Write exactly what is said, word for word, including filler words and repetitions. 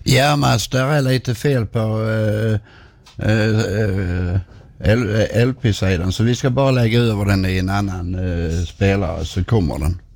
Ja, Mats, där är lite fel på uh, uh, uh, L P-sidan. Så vi ska bara lägga över den i en annan uh, spelare så kommer den.